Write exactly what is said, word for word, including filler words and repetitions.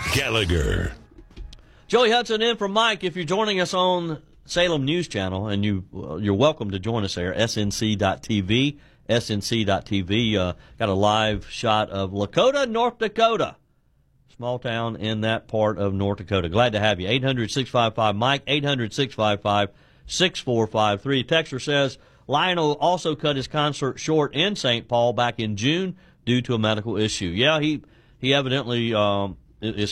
Gallagher. Joey Hudson in for Mike. If you're joining us on Salem News Channel, and you, uh, you're welcome to join us there, S N C dot T V, S N C dot T V. Uh, got a live shot of Lakota, North Dakota. Small town in that part of North Dakota. Glad to have you. eight hundred, six five five, Mike, eight hundred, six five five, six four five three. Texter says Lionel also cut his concert short in Saint Paul back in June due to a medical issue. Yeah, he, he evidently um, is